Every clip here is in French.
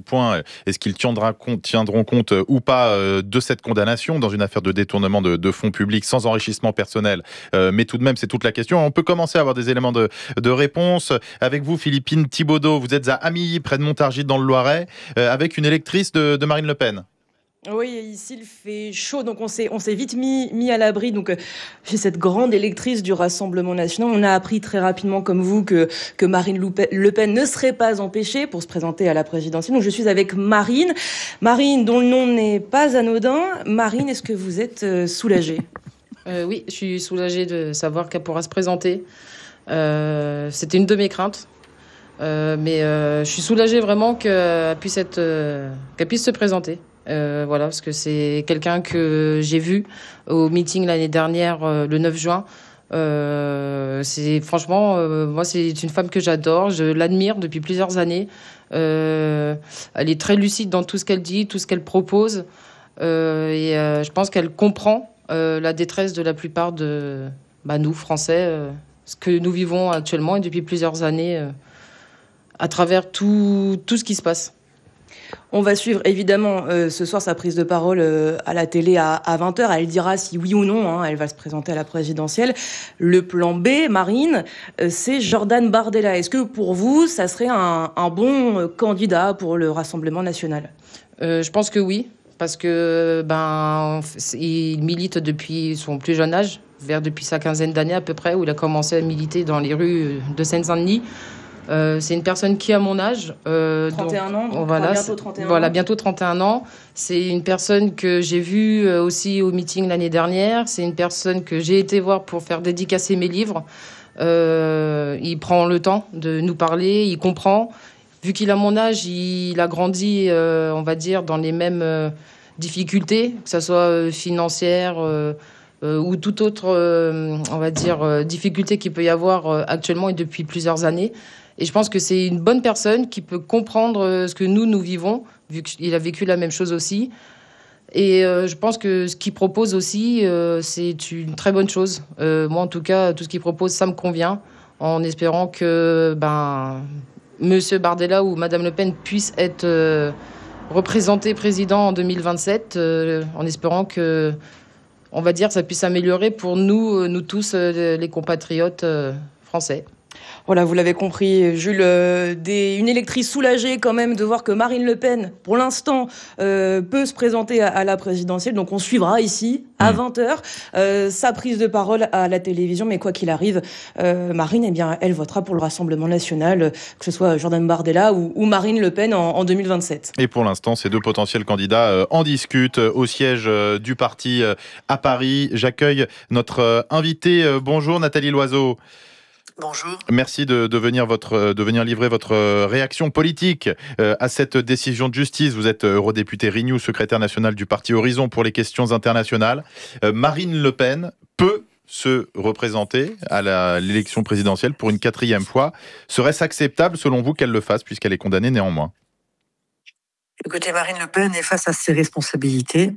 point est-ce qu'ils tiendront compte ou pas de cette condamnation dans une affaire de détournement de fonds publics sans enrichissement personnel. Mais tout de même, c'est toute la question. On peut commencer à avoir des éléments de réponse. Avec vous, Philippine Thibaudeau, vous êtes à Amilly, près de Montargis, dans le Loiret, avec une électrice de Marine Le Pen. Oui, ici il fait chaud, donc on s'est vite mis à l'abri. Donc chez cette grande électrice du Rassemblement national, on a appris très rapidement, comme vous, que Marine Le Pen ne serait pas empêchée pour se présenter à la présidentielle. Donc je suis avec Marine, dont le nom n'est pas anodin. Marine, est-ce que vous êtes soulagée ? Oui, je suis soulagée de savoir qu'elle pourra se présenter. C'était une de mes craintes. Mais je suis soulagée vraiment qu'elle puisse se présenter. Voilà, parce que c'est quelqu'un que j'ai vu au meeting l'année dernière, le 9 juin. C'est franchement, moi, c'est une femme que j'adore. Je l'admire depuis plusieurs années. Elle est très lucide dans tout ce qu'elle dit, tout ce qu'elle propose. Je pense qu'elle comprend la détresse de la plupart de nous, Français, ce que nous vivons actuellement et depuis plusieurs années à travers tout ce qui se passe. On va suivre évidemment ce soir sa prise de parole à la télé à 20h. Elle dira si oui ou non elle va se présenter à la présidentielle. Le plan B, Marine, c'est Jordan Bardella. Est-ce que pour vous, ça serait un bon candidat pour le Rassemblement national ? Je pense que oui, parce que il milite depuis son plus jeune âge, depuis sa quinzaine d'années à peu près, où il a commencé à militer dans les rues de Seine-Saint-Denis. C'est une personne qui a mon âge. 31 ans, donc bientôt 31 ans. Voilà, bientôt 31 ans. C'est une personne que j'ai vue aussi au meeting l'année dernière. C'est une personne que j'ai été voir pour faire dédicacer mes livres. Il prend le temps de nous parler, il comprend. Vu qu'il a mon âge, il a grandi, on va dire, dans les mêmes difficultés, que ce soit financières ou toute autre, on va dire, difficulté qu'il peut y avoir actuellement et depuis plusieurs années. Et je pense que c'est une bonne personne qui peut comprendre ce que nous vivons, vu qu'il a vécu la même chose aussi. Et je pense que ce qu'il propose aussi, c'est une très bonne chose. Moi, en tout cas, tout ce qu'il propose, ça me convient, en espérant que Monsieur Bardella ou Madame Le Pen puissent être représentés président en 2027, en espérant que, on va dire, ça puisse s'améliorer pour nous tous, les compatriotes français. Voilà, vous l'avez compris, Jules, une électrice soulagée quand même de voir que Marine Le Pen, pour l'instant, peut se présenter à la présidentielle. Donc on suivra ici, à 20h, sa prise de parole à la télévision. Mais quoi qu'il arrive, Marine, eh bien, elle votera pour le Rassemblement national, que ce soit Jordan Bardella ou Marine Le Pen en 2027. Et pour l'instant, ces deux potentiels candidats en discutent au siège du parti à Paris. J'accueille notre invitée. Bonjour Nathalie Loiseau. Bonjour. Merci de venir livrer votre réaction politique à cette décision de justice. Vous êtes eurodéputée Renew, secrétaire nationale du parti Horizon pour les questions internationales. Marine Le Pen peut se représenter à l'élection présidentielle pour une 4e fois. Serait-ce acceptable selon vous qu'elle le fasse puisqu'elle est condamnée néanmoins ? Écoutez, Marine Le Pen est face à ses responsabilités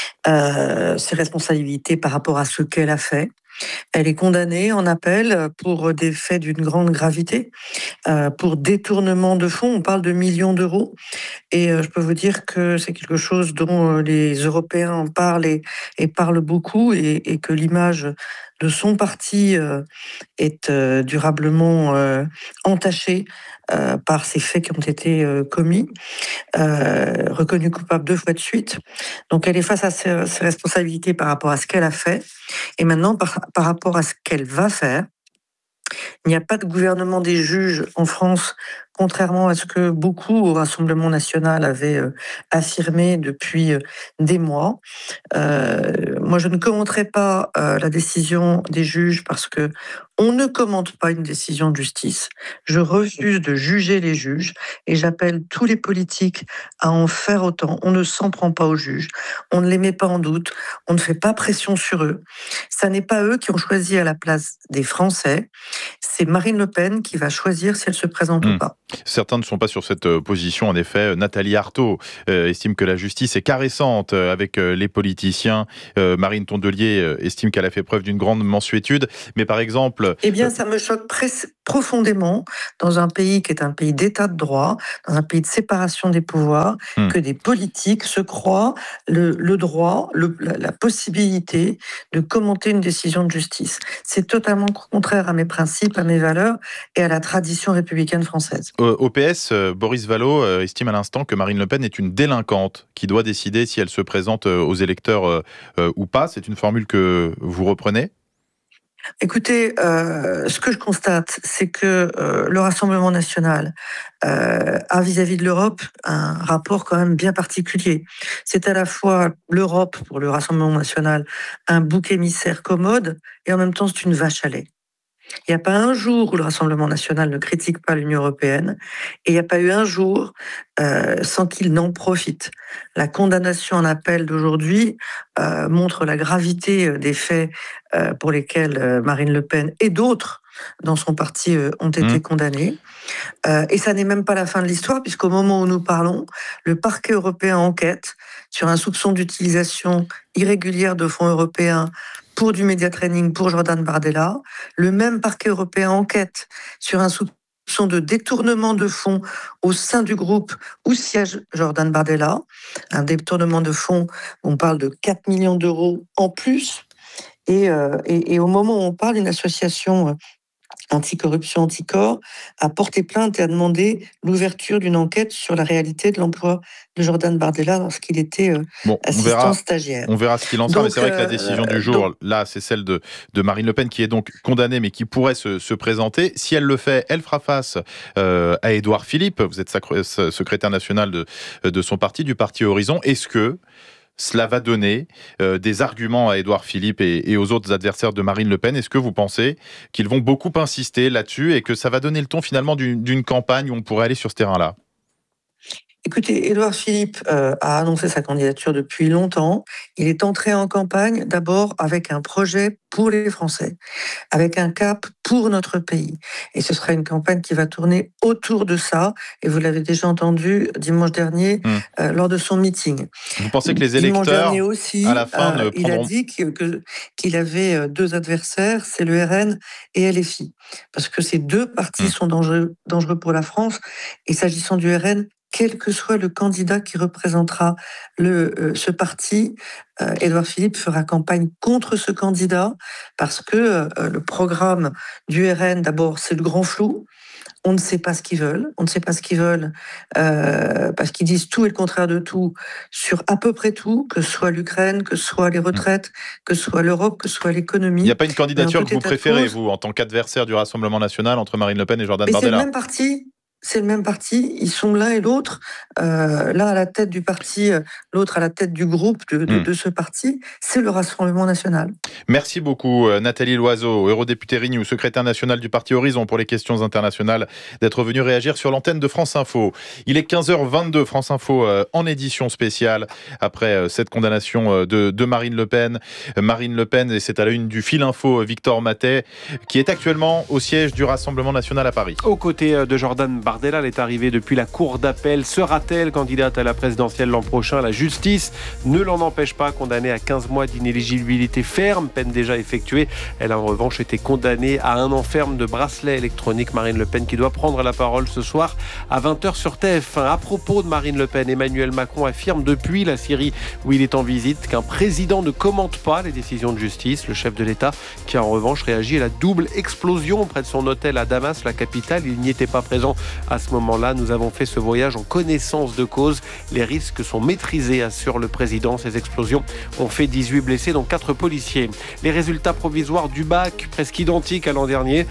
par rapport à ce qu'elle a fait. Elle est condamnée en appel pour des faits d'une grande gravité, pour détournement de fonds. On parle de millions d'euros. Et je peux vous dire que c'est quelque chose dont les Européens parlent et parlent beaucoup, et que l'image de son parti est durablement entachée par ces faits qui ont été commis, reconnue coupable 2 fois de suite. Donc elle est face à ses responsabilités par rapport à ce qu'elle a fait, et maintenant par rapport à ce qu'elle va faire. Il n'y a pas de gouvernement des juges en France, contrairement à ce que beaucoup au Rassemblement national avaient affirmé depuis des mois. Moi, je ne commenterai pas la décision des juges parce que on ne commente pas une décision de justice. Je refuse de juger les juges et j'appelle tous les politiques à en faire autant. On ne s'en prend pas aux juges, on ne les met pas en doute, on ne fait pas pression sur eux. Ça n'est pas eux qui ont choisi à la place des Français. C'est Marine Le Pen qui va choisir si elle se présente ou pas. Certains ne sont pas sur cette position. En effet, Nathalie Arthaud estime que la justice est caressante avec les politiciens. Marine Tondelier estime qu'elle a fait preuve d'une grande mansuétude. Mais par exemple... Eh bien, ça me choque profondément dans un pays qui est un pays d'état de droit, dans un pays de séparation des pouvoirs, que des politiques se croient le droit, la possibilité de commenter une décision de justice. C'est totalement contraire à mes principes, à mes valeurs et à la tradition républicaine française. Au PS, Boris Vallaud estime à l'instant que Marine Le Pen est une délinquante qui doit décider si elle se présente aux électeurs ou pas. C'est une formule que vous reprenez ? Écoutez, ce que je constate, c'est que le Rassemblement national a vis-à-vis de l'Europe un rapport quand même bien particulier. C'est à la fois l'Europe, pour le Rassemblement national, un bouc émissaire commode, et en même temps c'est une vache à lait. Il n'y a pas un jour où le Rassemblement national ne critique pas l'Union européenne, et il n'y a pas eu un jour sans qu'il n'en profite. La condamnation en appel d'aujourd'hui montre la gravité des faits pour lesquels Marine Le Pen et d'autres dans son parti ont été condamnés. Et ça n'est même pas la fin de l'histoire, puisqu'au moment où nous parlons, le parquet européen enquête sur un soupçon d'utilisation irrégulière de fonds européens pour du média training pour Jordan Bardella. Le même parquet européen enquête sur un soupçon de détournement de fonds au sein du groupe où siège Jordan Bardella. Un détournement de fonds, on parle de 4 millions d'euros en plus. Et au moment où on parle, une association anticorruption, anticorps, a porté plainte et a demandé l'ouverture d'une enquête sur la réalité de l'emploi de Jordan Bardella lorsqu'il était assistant stagiaire. On verra ce qu'il en sera, mais c'est vrai que la décision du jour, là, c'est celle de Marine Le Pen, qui est donc condamnée, mais qui pourrait se présenter. Si elle le fait, elle fera face à Édouard Philippe. Vous êtes secrétaire national de son parti, du parti Horizon. Est-ce que cela va donner des arguments à Édouard Philippe et aux autres adversaires de Marine Le Pen? Est-ce que vous pensez qu'ils vont beaucoup insister là-dessus et que ça va donner le ton finalement d'une campagne où on pourrait aller sur ce terrain-là? Écoutez, Édouard Philippe a annoncé sa candidature depuis longtemps. Il est entré en campagne d'abord avec un projet pour les Français, avec un cap pour notre pays. Et ce sera une campagne qui va tourner autour de ça. Et vous l'avez déjà entendu dimanche dernier lors de son meeting. Vous pensez que les électeurs, aussi, à la fin, ne il a dit qu'il avait deux adversaires, c'est le RN et LFI. Parce que ces deux partis sont dangereux pour la France. Et s'agissant du RN, quel que soit le candidat qui représentera ce parti, Édouard Philippe fera campagne contre ce candidat parce que le programme du RN, d'abord, c'est le grand flou. On ne sait pas ce qu'ils veulent. On ne sait pas ce qu'ils veulent parce qu'ils disent tout et le contraire de tout sur à peu près tout, que ce soit l'Ukraine, que ce soit les retraites, que ce soit l'Europe, que ce soit l'économie. Il n'y a pas une candidature que vous préférez, vous, en tant qu'adversaire du Rassemblement national entre Marine Le Pen et Jordan Bardella? C'est le même parti, ils sont l'un et l'autre, l'un à la tête du parti, l'autre à la tête du groupe de ce parti, c'est le Rassemblement national. Merci beaucoup Nathalie Loiseau, eurodéputée Renew, secrétaire nationale du parti Horizon pour les questions internationales, d'être venue réagir sur l'antenne de France Info. Il est 15h22, France Info en édition spéciale, après cette condamnation de Marine Le Pen. Marine Le Pen, et c'est à la une du Fil Info, Victor Matet, qui est actuellement au siège du Rassemblement national à Paris. Aux côtés de Jordan Bardella, elle est arrivée depuis la cour d'appel. Sera-t-elle candidate à la présidentielle l'an prochain? La justice ne l'en empêche pas, condamnée à 15 mois d'inéligibilité ferme, peine déjà effectuée. Elle a en revanche été condamnée à 1 an ferme de bracelet électronique. Marine Le Pen qui doit prendre la parole ce soir à 20h sur TF1. À propos de Marine Le Pen, Emmanuel Macron affirme depuis la Syrie où il est en visite qu'un président ne commente pas les décisions de justice. Le chef de l'État qui a en revanche réagi à la double explosion près de son hôtel à Damas, la capitale. Il n'y était pas présent à ce moment-là. Nous avons fait ce voyage en connaissance de cause. Les risques sont maîtrisés, assure le président. Ces explosions ont fait 18 blessés, dont 4 policiers. Les résultats provisoires du bac, presque identiques à l'an dernier.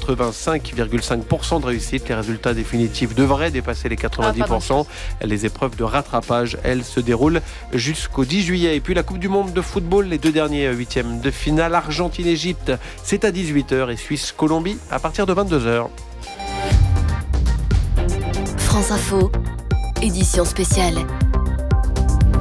85,5% de réussite. Les résultats définitifs devraient dépasser les 90%. Les épreuves de rattrapage, elles, se déroulent jusqu'au 10 juillet. Et puis la Coupe du Monde de football, les 2 derniers huitièmes de finale. Argentine-Égypte, c'est à 18h et Suisse-Colombie à partir de 22h. France Info, édition spéciale.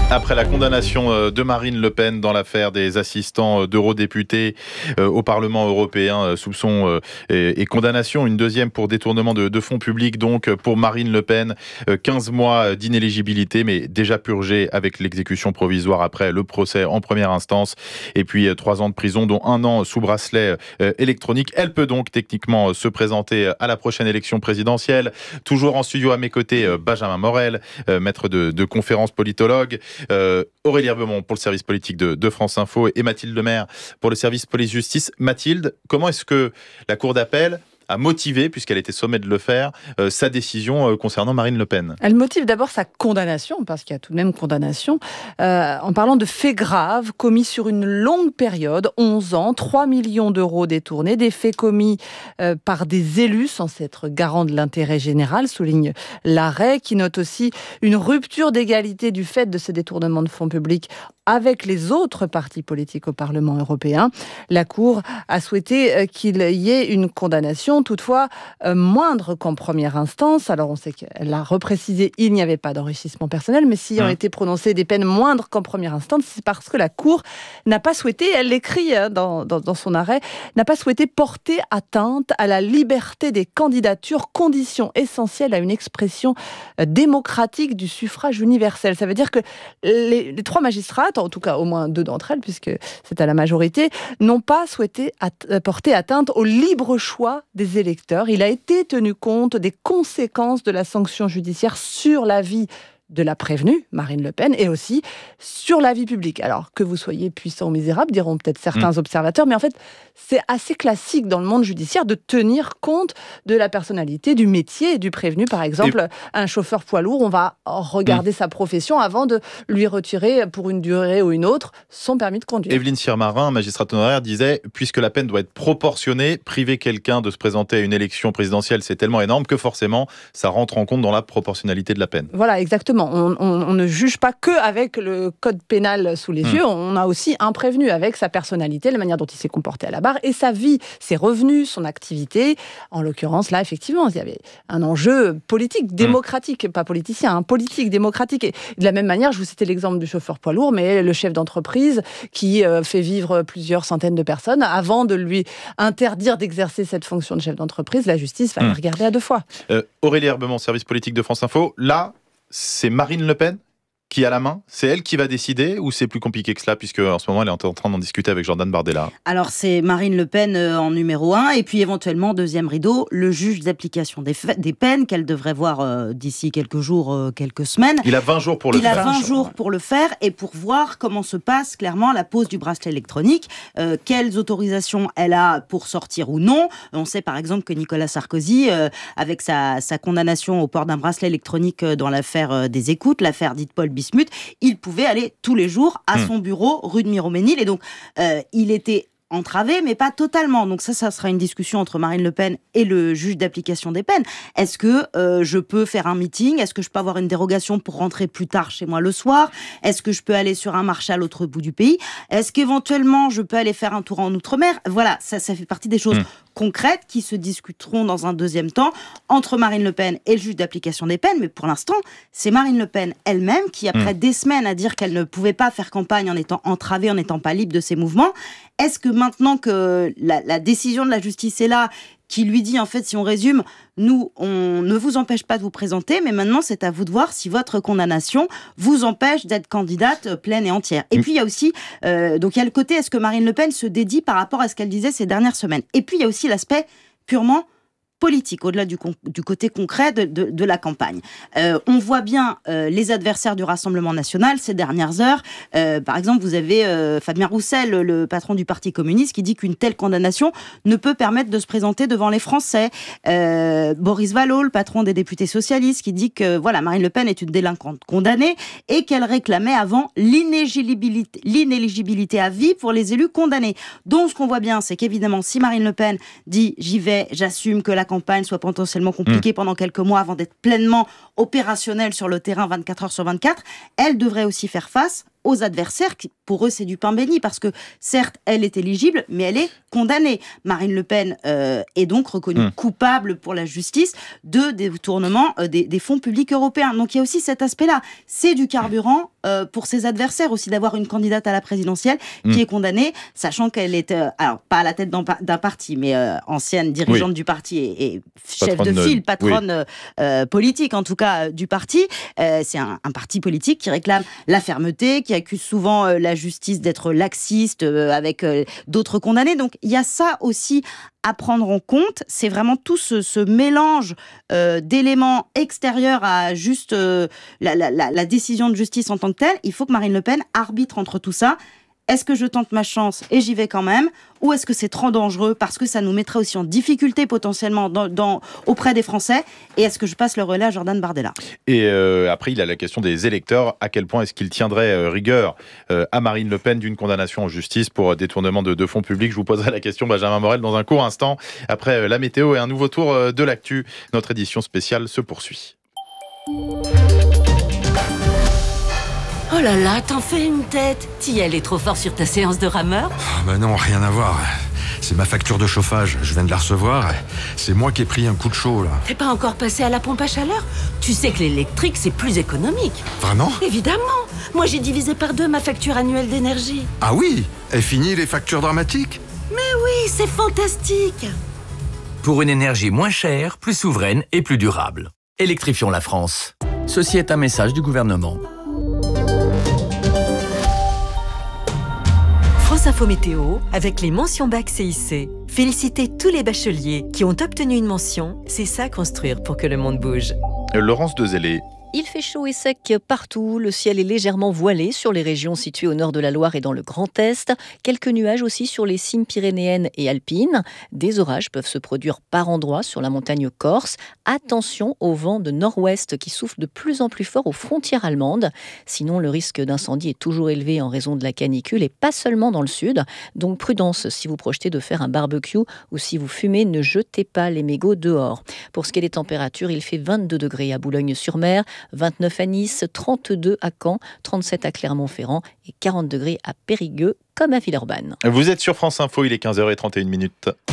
Après la condamnation de Marine Le Pen dans l'affaire des assistants d'eurodéputés au Parlement européen, soupçon et condamnation, une deuxième pour détournement de fonds publics, donc pour Marine Le Pen, 15 mois d'inéligibilité, mais déjà purgé avec l'exécution provisoire après le procès en première instance, et puis 3 ans de prison, dont 1 an sous bracelet électronique. Elle peut donc techniquement se présenter à la prochaine élection présidentielle. Toujours en studio à mes côtés, Benjamin Morel, maître de conférences politologue, Aurélie Herbemont pour le service politique de France Info et Mathilde Lemaire pour le service police-justice. Mathilde, comment est-ce que la Cour d'appel a motivé, puisqu'elle était sommée de le faire, sa décision concernant Marine Le Pen? Elle motive d'abord sa condamnation, parce qu'il y a tout de même condamnation, en parlant de faits graves commis sur une longue période, 11 ans, 3 millions d'euros détournés, des faits commis par des élus censés être garants de l'intérêt général, souligne l'arrêt, qui note aussi une rupture d'égalité du fait de ces détournements de fonds publics avec les autres partis politiques au Parlement européen. La Cour a souhaité qu'il y ait une condamnation, toutefois moindre qu'en première instance. Alors on sait qu'elle a reprécisé, il n'y avait pas d'enrichissement personnel, mais s'il ont été prononcées des peines moindres qu'en première instance, c'est parce que la Cour n'a pas souhaité, elle l'écrit dans son arrêt, n'a pas souhaité porter atteinte à la liberté des candidatures, condition essentielle à une expression démocratique du suffrage universel. Ça veut dire que les 3 magistrats, en tout cas au moins 2 d'entre elles, puisque c'est à la majorité, n'ont pas souhaité porter atteinte au libre choix des électeurs. Il a été tenu compte des conséquences de la sanction judiciaire sur la vie de la prévenue, Marine Le Pen, et aussi sur la vie publique. Alors, que vous soyez puissant ou misérable, diront peut-être certains observateurs, mais en fait, c'est assez classique dans le monde judiciaire de tenir compte de la personnalité, du métier du prévenu. Par exemple, un chauffeur poids lourd, on va regarder sa profession avant de lui retirer, pour une durée ou une autre, son permis de conduire. Evelyne Sirmarin, magistrate honoraire, disait « Puisque la peine doit être proportionnée, priver quelqu'un de se présenter à une élection présidentielle, c'est tellement énorme que forcément, ça rentre en compte dans la proportionnalité de la peine. » Voilà, exactement. On ne juge pas que avec le code pénal sous les yeux, on a aussi un prévenu avec sa personnalité, la manière dont il s'est comporté à la barre et sa vie, ses revenus, son activité. En l'occurrence, là, effectivement, il y avait un enjeu politique, démocratique, pas politicien, politique, démocratique. Et de la même manière, je vous citais l'exemple du chauffeur poids lourd, mais le chef d'entreprise qui fait vivre plusieurs centaines de personnes, avant de lui interdire d'exercer cette fonction de chef d'entreprise, la justice va le regarder à 2 fois. Aurélie Herbemont, service politique de France Info. Là, c'est Marine Le Pen qui a la main? C'est elle qui va décider ou c'est plus compliqué que cela, puisque en ce moment elle est en train d'en discuter avec Jordan Bardella? Alors c'est Marine Le Pen en numéro 1 et puis éventuellement deuxième rideau, le juge d'application des peines qu'elle devrait voir d'ici quelques jours, quelques semaines. Il a 20 jours pour le faire. Il a 20 jours pour le faire et pour voir comment se passe clairement la pose du bracelet électronique, quelles autorisations elle a pour sortir ou non. On sait par exemple que Nicolas Sarkozy, avec sa condamnation au port d'un bracelet électronique dans l'affaire des écoutes, l'affaire dite Paul Bismuth, il pouvait aller tous les jours à son bureau rue de Miromesnil et donc il était entravé, mais pas totalement. Donc ça sera une discussion entre Marine Le Pen et le juge d'application des peines. Est-ce que je peux faire un meeting? Est-ce que je peux avoir une dérogation pour rentrer plus tard chez moi le soir? Est-ce que je peux aller sur un marché à l'autre bout du pays? Est-ce qu'éventuellement je peux aller faire un tour en Outre-mer? Voilà, ça fait partie des choses concrètes qui se discuteront dans un deuxième temps entre Marine Le Pen et le juge d'application des peines. Mais pour l'instant, c'est Marine Le Pen elle-même qui, après des semaines à dire qu'elle ne pouvait pas faire campagne en étant entravée, en n'étant pas libre de ses mouvements, est-ce que maintenant que la décision de la justice est là, qui lui dit, en fait, si on résume, nous, on ne vous empêche pas de vous présenter, mais maintenant, c'est à vous de voir si votre condamnation vous empêche d'être candidate pleine et entière. Et puis, il y a aussi, donc il y a le côté, est-ce que Marine Le Pen se dédie par rapport à ce qu'elle disait ces dernières semaines? Et puis, il y a aussi l'aspect purement politique, au-delà du côté concret de la campagne. On voit bien les adversaires du Rassemblement national ces dernières heures. Par exemple, vous avez Fabien Roussel, le patron du Parti communiste, qui dit qu'une telle condamnation ne peut permettre de se présenter devant les Français. Boris Vallaud, le patron des députés socialistes, qui dit que voilà, Marine Le Pen est une délinquante condamnée et qu'elle réclamait avant l'inéligibilité à vie pour les élus condamnés. Donc, ce qu'on voit bien, c'est qu'évidemment, si Marine Le Pen dit « j'y vais, j'assume que la campagne soit potentiellement compliquée pendant quelques mois avant d'être pleinement opérationnelle sur le terrain 24 heures sur 24, elle devrait aussi faire face aux adversaires, qui, pour eux, c'est du pain béni, parce que certes, elle est éligible, mais elle est condamnée. Marine Le Pen est donc reconnue coupable pour la justice de détournement des fonds publics européens. Donc il y a aussi cet aspect-là. C'est du carburant pour ses adversaires aussi, d'avoir une candidate à la présidentielle qui est condamnée, sachant qu'elle est, alors pas à la tête d'un parti, mais ancienne dirigeante du parti et chef de file, patronne politique en tout cas du parti. C'est un parti politique qui réclame la fermeté, qui accuse souvent la justice d'être laxiste avec d'autres condamnés. Donc il y a ça aussi à prendre en compte. C'est vraiment tout ce mélange d'éléments extérieurs à juste la décision de justice en tant que telle. Il faut que Marine Le Pen arbitre entre tout ça. Est-ce que je tente ma chance et j'y vais quand même, ou est-ce que c'est trop dangereux parce que ça nous mettrait aussi en difficulté potentiellement auprès des Français, et est-ce que je passe le relais à Jordan Bardella? Et après, il y a la question des électeurs. À quel point est-ce qu'ils tiendraient rigueur à Marine Le Pen d'une condamnation en justice pour détournement de fonds publics? Je vous poserai la question, Benjamin Morel, dans un court instant. Après la météo et un nouveau tour de l'actu, notre édition spéciale se poursuit. Oh là là, t'en fais une tête. T'y allais trop fort sur ta séance de rameur? Bah non, rien à voir. C'est ma facture de chauffage, je viens de la recevoir. C'est moi qui ai pris un coup de chaud, là. T'es pas encore passé à la pompe à chaleur? Tu sais que l'électrique, c'est plus économique. Vraiment? Évidemment. Moi, j'ai divisé par 2 ma facture annuelle d'énergie. Ah oui? Et fini les factures dramatiques? Mais oui, c'est fantastique. Pour une énergie moins chère, plus souveraine et plus durable. Électrifions la France. Ceci est un message du gouvernement. France Info Météo, avec les mentions bac CIC. Félicitez tous les bacheliers qui ont obtenu une mention. C'est ça construire pour que le monde bouge. Laurence Dezellé. Il fait chaud et sec partout. Le ciel est légèrement voilé sur les régions situées au nord de la Loire et dans le Grand Est. Quelques nuages aussi sur les cimes pyrénéennes et alpines. Des orages peuvent se produire par endroits sur la montagne corse. Attention au vent de nord-ouest qui souffle de plus en plus fort aux frontières allemandes. Sinon, le risque d'incendie est toujours élevé en raison de la canicule et pas seulement dans le sud. Donc prudence, si vous projetez de faire un barbecue ou si vous fumez, ne jetez pas les mégots dehors. Pour ce qui est des températures, il fait 22 degrés à Boulogne-sur-Mer, 29 à Nice, 32 à Caen, 37 à Clermont-Ferrand et 40 degrés à Périgueux comme à Villeurbanne. Vous êtes sur France Info, il est 15h31.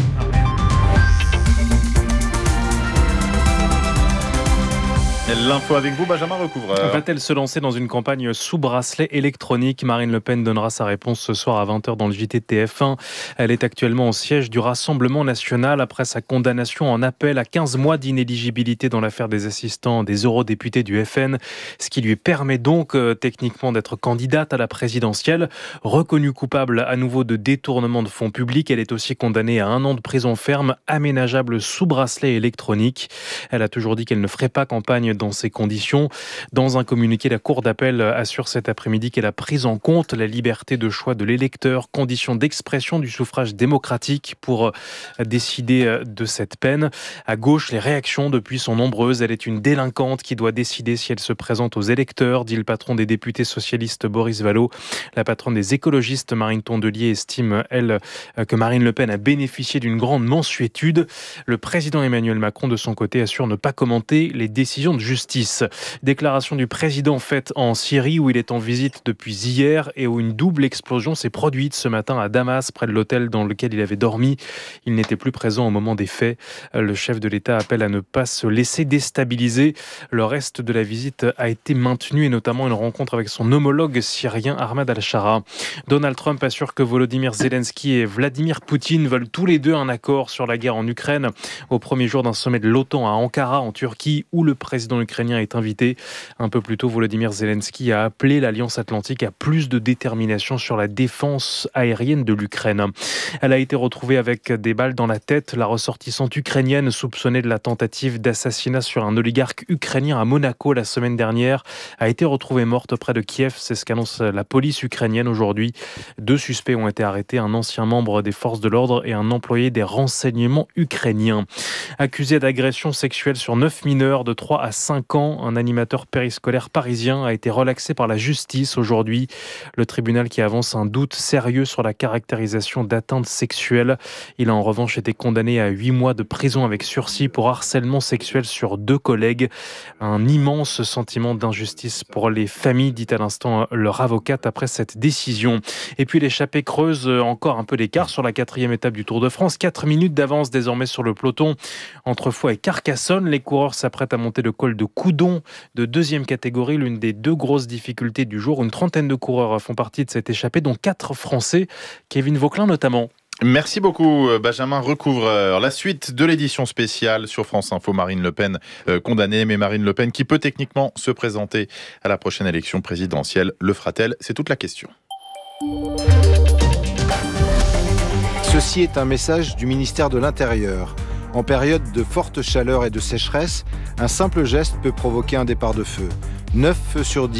L'info avec vous, Benjamin Recouvreur. Va-t-elle se lancer dans une campagne sous bracelet électronique? Marine Le Pen donnera sa réponse ce soir à 20h dans le JT de TF1. Elle est actuellement au siège du Rassemblement national après sa condamnation en appel à 15 mois d'inéligibilité dans l'affaire des assistants des eurodéputés du FN, ce qui lui permet donc techniquement d'être candidate à la présidentielle. Reconnue coupable à nouveau de détournement de fonds publics, elle est aussi condamnée à 1 an de prison ferme aménageable sous bracelet électronique. Elle a toujours dit qu'elle ne ferait pas campagne dans ces conditions. Dans un communiqué, la Cour d'appel assure cet après-midi qu'elle a pris en compte la liberté de choix de l'électeur, condition d'expression du suffrage démocratique pour décider de cette peine. À gauche, les réactions depuis sont nombreuses. Elle est une délinquante qui doit décider si elle se présente aux électeurs, dit le patron des députés socialistes Boris Vallaud. La patronne des écologistes Marine Tondelier estime, elle, que Marine Le Pen a bénéficié d'une grande mansuétude. Le président Emmanuel Macron, de son côté, assure ne pas commenter les décisions de justice. Déclaration du président faite en Syrie où il est en visite depuis hier et où une double explosion s'est produite ce matin à Damas, près de l'hôtel dans lequel il avait dormi. Il n'était plus présent au moment des faits. Le chef de l'État appelle à ne pas se laisser déstabiliser. Le reste de la visite a été maintenu et notamment une rencontre avec son homologue syrien Ahmad al-Shara. Donald Trump assure que Volodymyr Zelensky et Vladimir Poutine veulent tous les deux un accord sur la guerre en Ukraine au premier jour d'un sommet de l'OTAN à Ankara en Turquie où le président ukrainien est invité. Un peu plus tôt, Volodymyr Zelensky a appelé l'Alliance Atlantique à plus de détermination sur la défense aérienne de l'Ukraine. Elle a été retrouvée avec des balles dans la tête. La ressortissante ukrainienne soupçonnée de la tentative d'assassinat sur un oligarque ukrainien à Monaco la semaine dernière a été retrouvée morte près de Kiev. C'est ce qu'annonce la police ukrainienne aujourd'hui. 2 suspects ont été arrêtés, un ancien membre des forces de l'ordre et un employé des renseignements ukrainiens. Accusé d'agression sexuelle sur 9 mineurs de 3 à 5 ans. Un animateur périscolaire parisien a été relaxé par la justice aujourd'hui. Le tribunal qui avance un doute sérieux sur la caractérisation d'atteinte sexuelle. Il a en revanche été condamné à 8 mois de prison avec sursis pour harcèlement sexuel sur 2 collègues. Un immense sentiment d'injustice pour les familles, dit à l'instant leur avocate après cette décision. Et puis l'échappée creuse encore un peu l'écart sur la 4e étape du Tour de France. 4 minutes d'avance désormais sur le peloton entre Foix et Carcassonne. Les coureurs s'apprêtent à monter le col de Coudon de 2e catégorie, l'une des 2 grosses difficultés du jour. Une trentaine de coureurs font partie de cette échappée, dont 4 Français, Kevin Vauquelin notamment. Merci beaucoup Benjamin Recouvreur. La suite de l'édition spéciale sur France Info, Marine Le Pen condamnée, mais Marine Le Pen qui peut techniquement se présenter à la prochaine élection présidentielle. Le fera-t-elle ? C'est toute la question. Ceci est un message du ministère de l'Intérieur. En période de forte chaleur et de sécheresse, un simple geste peut provoquer un départ de feu. 9 feux sur 10